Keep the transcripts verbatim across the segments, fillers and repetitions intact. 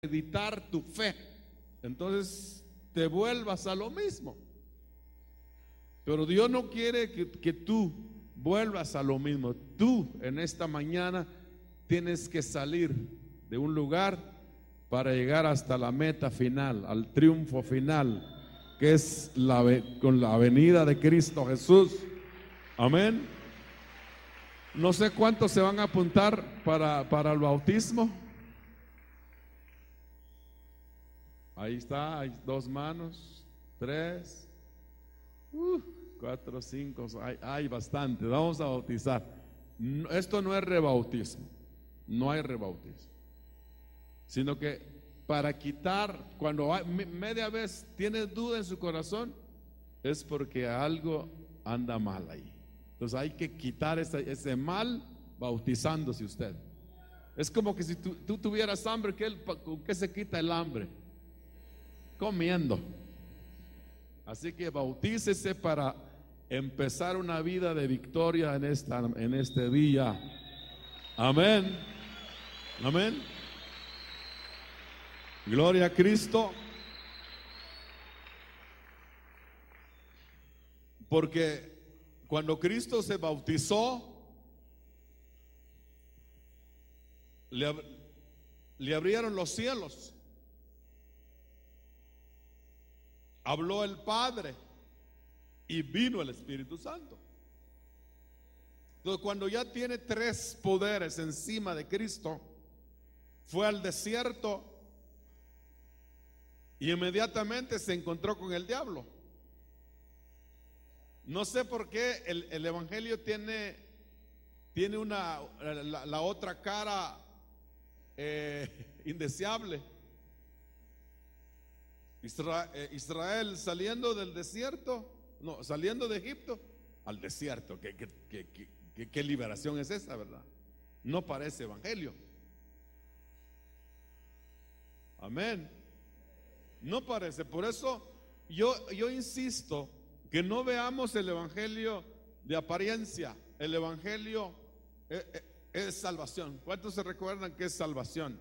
desacreditar tu fe, entonces te vuelvas a lo mismo. Pero Dios no quiere que, que tú vuelvas a lo mismo. Tú en esta mañana tienes que salir de un lugar para llegar hasta la meta final, al triunfo final, que es la, con la venida de Cristo Jesús. Amén. No sé cuántos se van a apuntar para, para el bautismo. Ahí está, hay dos manos, tres, uh, cuatro, cinco, hay, hay bastante. Vamos a bautizar. Esto no es rebautismo, no hay rebautismo, sino que para quitar, cuando hay, media vez tiene duda en su corazón, es porque algo anda mal ahí. Entonces hay que quitar ese, ese mal bautizándose usted. Es como que si tú, tú tuvieras hambre, ¿qué, ¿con qué se quita el hambre? Comiendo. Así que bautícese para empezar una vida de victoria en, esta, en este día. Amén. Amén. Gloria a Cristo. Porque cuando Cristo se bautizó, le, le abrieron los cielos. Habló el Padre y vino el Espíritu Santo. Entonces, cuando ya tiene tres poderes encima de Cristo, fue al desierto y inmediatamente se encontró con el diablo. No sé por qué el, el Evangelio tiene, tiene una, la, la otra cara eh, indeseable. Israel, Israel saliendo del desierto, no, saliendo de Egipto al desierto. ¿Qué, qué, qué, qué, qué liberación es esa, verdad? No parece evangelio. Amén. No parece. Por eso yo, yo insisto que no veamos el evangelio de apariencia. El evangelio es, es, es salvación. ¿Cuántos se recuerdan que es salvación?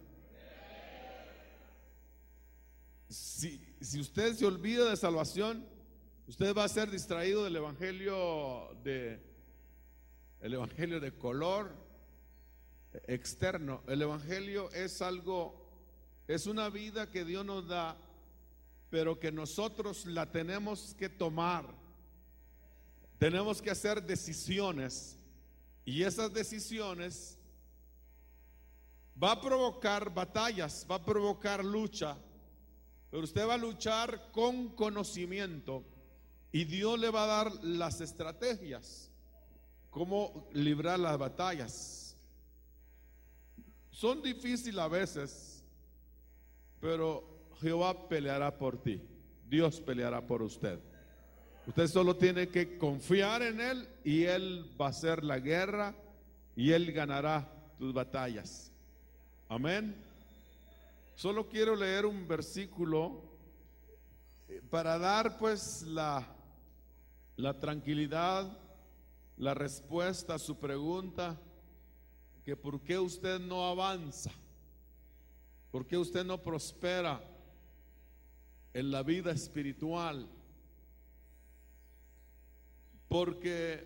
Si, si usted se olvida de salvación, usted va a ser distraído del evangelio de el evangelio de color externo. El evangelio es algo, es una vida que Dios nos da, pero que nosotros la tenemos que tomar. Tenemos que hacer decisiones, y esas decisiones va a provocar batallas, va a provocar lucha. Pero usted va a luchar con conocimiento y Dios le va a dar las estrategias, cómo librar las batallas. Son difíciles a veces, pero Jehová peleará por ti. Dios peleará por usted. Usted solo tiene que confiar en Él y Él va a hacer la guerra y Él ganará tus batallas. Amén. Solo quiero leer un versículo para dar pues la, la tranquilidad, la respuesta a su pregunta, que por qué usted no avanza, por qué usted no prospera en la vida espiritual. Porque,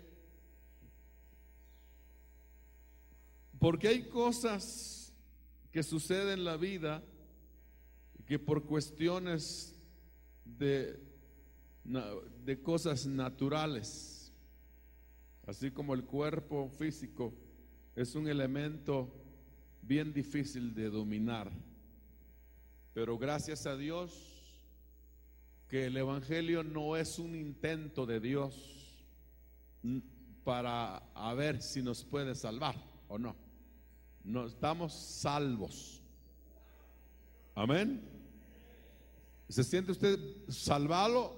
porque hay cosas que suceden en la vida que por cuestiones de, de cosas naturales, así como el cuerpo físico es un elemento bien difícil de dominar, pero gracias a Dios que el evangelio no es un intento de Dios para a ver si nos puede salvar o no. No, estamos salvos. Amén. ¿Se siente usted salvado?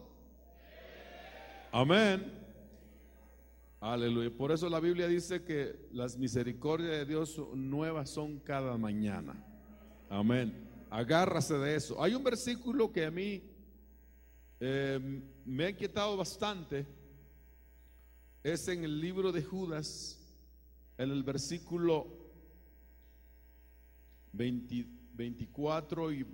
Amén. Aleluya. Por eso la Biblia dice que las misericordias de Dios nuevas son cada mañana. Amén. Agárrase de eso. Hay un versículo que a mí eh, me ha inquietado bastante. Es en el libro de Judas, en el versículo veinte, veinticuatro y